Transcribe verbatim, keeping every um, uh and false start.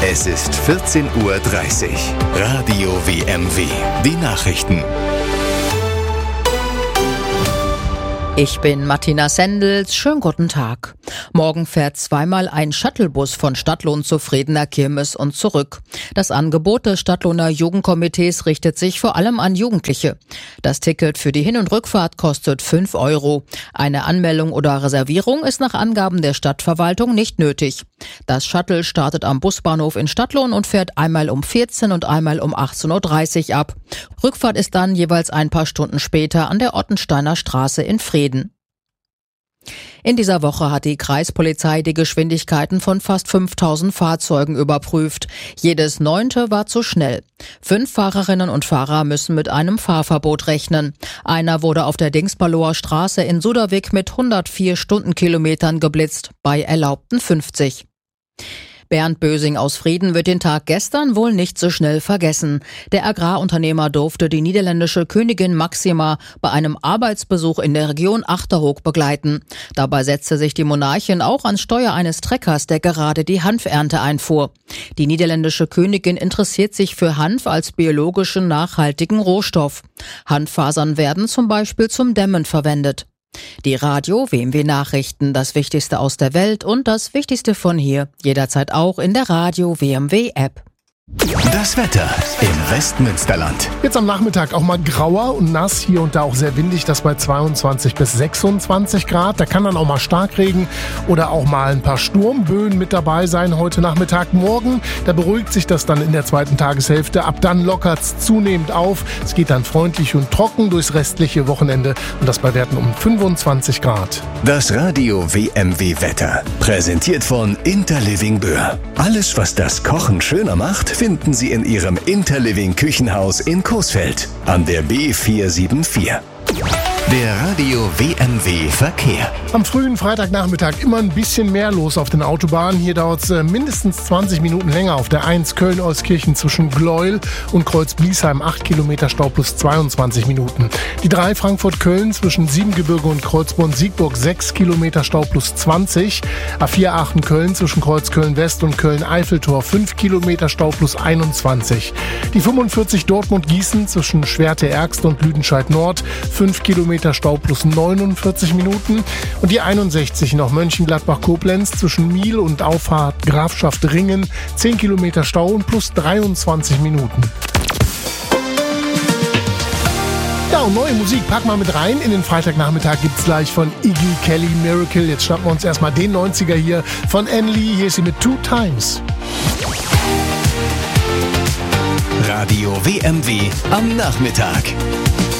Es ist vierzehn Uhr dreißig. Radio W M W. Die Nachrichten. Ich bin Martina Sendels. Schönen guten Tag. Morgen fährt zweimal ein Shuttlebus von Stadtlohn zu Fredener Kirmes und zurück. Das Angebot des Stadtlohner Jugendkomitees richtet sich vor allem an Jugendliche. Das Ticket für die Hin- und Rückfahrt kostet fünf Euro. Eine Anmeldung oder Reservierung ist nach Angaben der Stadtverwaltung nicht nötig. Das Shuttle startet am Busbahnhof in Stadtlohn und fährt einmal um vierzehn und einmal um achtzehn Uhr dreißig ab. Rückfahrt ist dann jeweils ein paar Stunden später an der Ottensteiner Straße in Vreden. In dieser Woche hat die Kreispolizei die Geschwindigkeiten von fast fünftausend Fahrzeugen überprüft. Jedes neunte war zu schnell. Fünf Fahrerinnen und Fahrer müssen mit einem Fahrverbot rechnen. Einer wurde auf der Dingsbaloer Straße in Suderwick mit hundertvier Stundenkilometern geblitzt, bei erlaubten fünfzig. Bernd Bösing aus Vreden wird den Tag gestern wohl nicht so schnell vergessen. Der Agrarunternehmer durfte die niederländische Königin Máxima bei einem Arbeitsbesuch in der Region Achterhoek begleiten. Dabei setzte sich die Monarchin auch ans Steuer eines Treckers, der gerade die Hanfernte einfuhr. Die niederländische Königin interessiert sich für Hanf als biologischen nachhaltigen Rohstoff. Hanffasern werden zum Beispiel zum Dämmen verwendet. Die Radio W M W Nachrichten, das Wichtigste aus der Welt und das Wichtigste von hier, jederzeit auch in der Radio W M W App. Das Wetter im Westmünsterland. Jetzt am Nachmittag auch mal grauer und nass, hier und da auch sehr windig, das bei zweiundzwanzig bis sechsundzwanzig Grad. Da kann dann auch mal Starkregen oder auch mal ein paar Sturmböen mit dabei sein heute Nachmittag. Morgen, da beruhigt sich das dann in der zweiten Tageshälfte. Ab dann lockert's zunehmend auf. Es geht dann freundlich und trocken durchs restliche Wochenende und das bei Werten um fünfundzwanzig Grad. Das Radio W M W Wetter, präsentiert von Interliving Böhr. Alles, was das Kochen schöner macht, finden Sie in Ihrem Interliving Küchenhaus in Coesfeld an der B vier sieben vier. Der Radio W M W Verkehr. Am frühen Freitagnachmittag immer ein bisschen mehr los auf den Autobahnen. Hier dauert es äh, mindestens zwanzig Minuten länger auf der eins Köln-Euskirchen zwischen Gleuel und Kreuz-Bliesheim. acht Kilometer Stau plus zweiundzwanzig Minuten. Die drei Frankfurt-Köln zwischen Siebengebirge und Kreuzborn-Siegburg. sechs Kilometer Stau plus zwanzig. A vier Aachen-Köln zwischen Kreuz-Köln-West und Köln-Eiffeltor. fünf Kilometer Stau plus einundzwanzig. Die fünfundvierzig Dortmund-Gießen zwischen Schwerte-Ergst und Lüdenscheid-Nord. fünf Kilometer Stau plus neunundvierzig Minuten. Und die einundsechzig noch Mönchengladbach-Koblenz zwischen Miel und Auffahrt Grafschaft Ringen. zehn Kilometer Stau und plus dreiundzwanzig Minuten. Ja, und neue Musik packen wir mit rein. In den Freitagnachmittag gibt's gleich von Iggy Kelly Miracle. Jetzt schnappen wir uns erstmal den neunziger hier von Anne Lee. Hier ist sie mit Two Times. Radio W M W am Nachmittag.